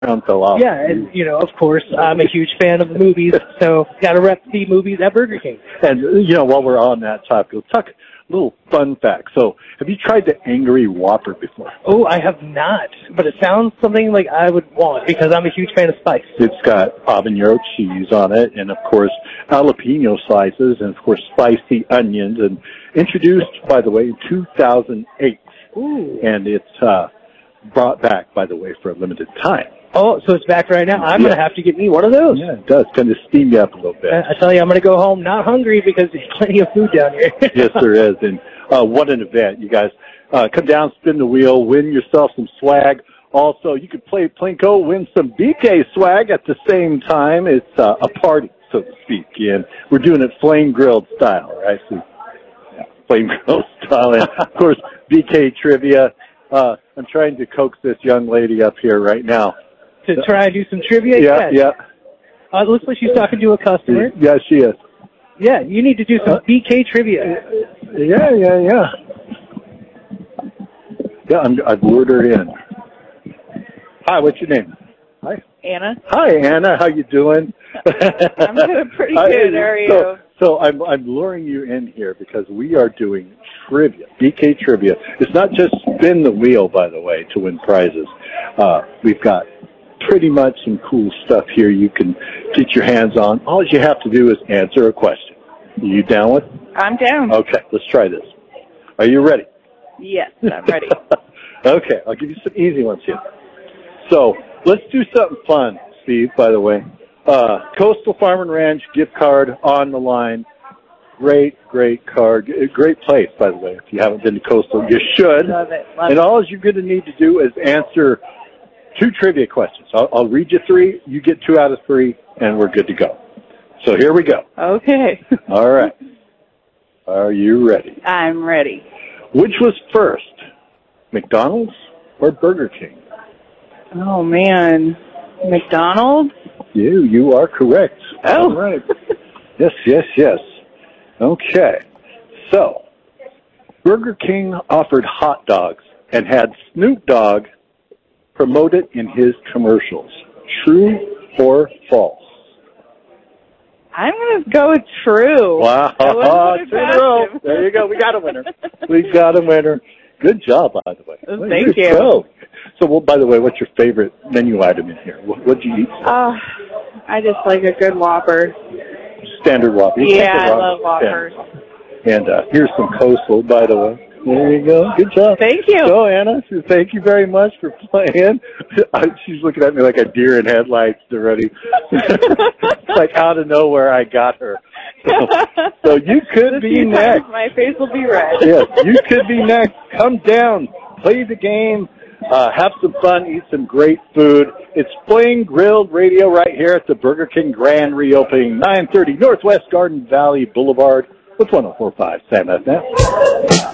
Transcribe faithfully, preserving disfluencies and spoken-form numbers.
crown fell off. Yeah, and, you know, of course, I'm a huge fan of the movies, so got to rep the movies at Burger King. And, you know, while we're on that topic, let's talk a little fun fact. So, have you tried the Angry Whopper before? Oh, I have not, but it sounds something like I would want because I'm a huge fan of spice. It's got habanero cheese on it and, of course, jalapeno slices and, of course, spicy onions. And introduced, by the way, in two thousand eight. Ooh. And it's uh, brought back, by the way, for a limited time. Oh, so it's back right now. I'm yeah. going to have to get me one of those. Yeah, it does. Kind of steam you up a little bit. I tell you, I'm going to go home not hungry because there's plenty of food down here. Yes, there is. And uh, what an event. You guys uh, come down, spin the wheel, win yourself some swag. Also, you could play Plinko, win some B K swag at the same time. It's uh, a party, so to speak. And we're doing it flame grilled style, right? So, yeah, flame grilled style. And, of course, B K trivia. Uh, I'm trying to coax this young lady up here right now. To try and do some trivia? Yeah, yes. yeah. Uh, it looks like she's talking to a customer. Yeah, she is. Yeah, you need to do some uh, B K trivia. Yeah, yeah, yeah. Yeah, I'm, I've lured her in. Hi, what's your name? Hi. Anna. Hi, Anna. How you doing? I'm doing pretty good. How are you? So, so I'm, I'm luring you in here because we are doing trivia, B K trivia. It's not just spin the wheel, by the way, to win prizes. Uh, we've got pretty much some cool stuff here you can get your hands on. All you have to do is answer a question. Are you down with it? I'm down. Okay, let's try this. Are you ready? Yes, I'm ready. Okay, I'll give you some easy ones here. So let's do something fun, Steve, by the way. Uh, Coastal Farm and Ranch gift card on the line. Great, great card. Great place, by the way. If you haven't been to Coastal, you should. Love it. Love and it. all you're going to need to do is answer two trivia questions. I'll, I'll read you three. You get two out of three, and we're good to go. So here we go. Okay. All right. Are you ready? I'm ready. Which was first, McDonald's or Burger King? Oh, man. McDonald's? You, you are correct. Oh. All right. Yes, yes, yes. Okay. So, Burger King offered hot dogs and had Snoop Dogg promote it in his commercials. True or false? I'm going to go with true. Wow. True. There you go. We got a winner. We got a winner. Good job, by the way. Oh, thank you. So, so well, by the way, what's your favorite menu item in here? What did you eat? Uh, I just like a good Whopper. Standard Whopper. Yeah, I love Whoppers. Yeah. And uh, here's some Coastal, by the way. There you go. Good job. Thank you. So, Anna, thank you very much for playing. She's looking at me like a deer in headlights already. Like out of nowhere, I got her. So, so you could be next. My face will be red. Yes, you could be next. Come down, play the game, uh, have some fun, eat some great food. It's Flame Grilled Radio right here at the Burger King Grand Reopening, nine thirty Northwest Garden Valley Boulevard. What's one oh four point five Sam F M?